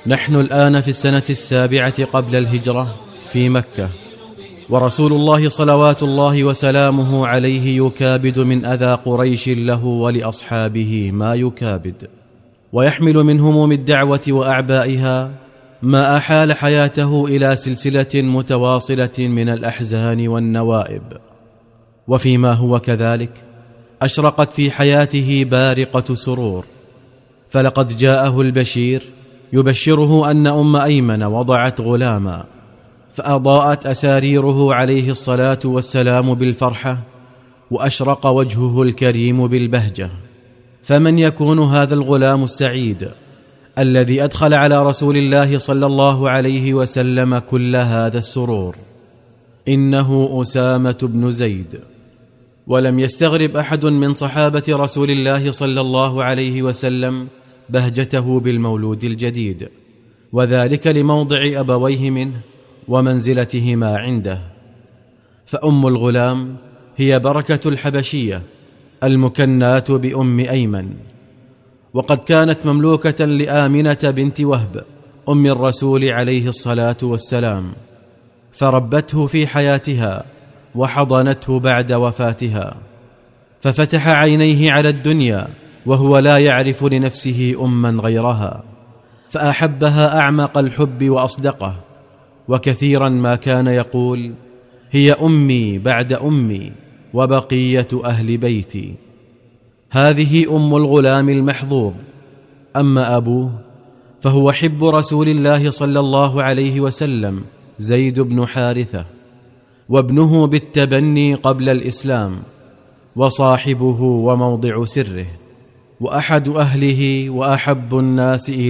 نحن الآن في السنة 7 قبل الهجرة في مكة، ورسول الله صلوات الله وسلامه عليه يكابد من أذى قريش له ولأصحابه ما يكابد، ويحمل من هموم الدعوة وأعبائها ما أحال حياته إلى سلسلة متواصلة من الأحزان والنوائب. وفيما هو كذلك أشرقت في حياته بارقة سرور، فلقد جاءه البشير يبشره أن أم أيمن وضعت غلاما، فأضاءت أساريره عليه الصلاة والسلام بالفرحة، وأشرق وجهه الكريم بالبهجة. فمن يكون هذا الغلام السعيد الذي أدخل على رسول الله صلى الله عليه وسلم كل هذا السرور؟ إنه أسامة بن زيد. ولم يستغرب أحد من صحابة رسول الله صلى الله عليه وسلم بهجته بالمولود الجديد، وذلك لموضع أبويه منه ومنزلتهما عنده. فأم الغلام هي بركة الحبشية المكناة بأم أيمن، وقد كانت مملوكة لآمنة بنت وهب أم الرسول عليه الصلاة والسلام، فربته في حياتها وحضنته بعد وفاتها، ففتح عينيه على الدنيا وهو لا يعرف لنفسه أما غيرها، فأحبها أعمق الحب وأصدقه، وكثيرا ما كان يقول: هي أمي بعد أمي وبقية أهل بيتي. هذه أم الغلام المحظوظ. أما أبوه فهو حب رسول الله صلى الله عليه وسلم زيد بن حارثة، وابنه بالتبني قبل الإسلام، وصاحبه وموضع سره، وأحد أهله وأحب الناس إليه